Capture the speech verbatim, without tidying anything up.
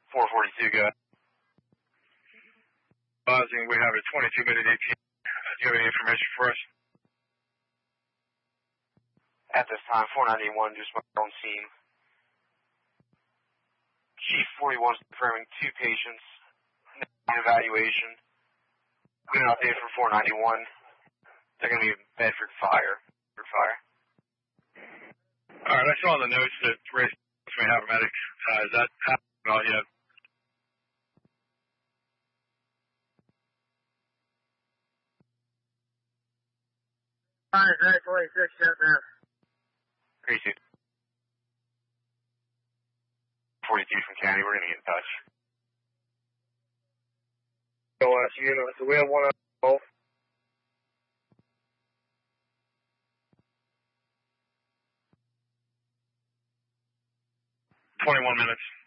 four forty-two, go ahead. Buzzing, we have a twenty-two minute E T. Do you have any information for us? At this time, four ninety-one, just my own scene. Chief forty-one is confirming two patients. Evaluation. We got an update for four ninety-one. They're going to be in Bedford Fire. Bedford Fire. All right, I saw in the notes that race we have medics. Uh, is that happening all yet? Fire, J forty-six, shut down. Appreciate it. forty-two from County, we're going to get in touch. So, uh, so we have one on both. twenty-one minutes.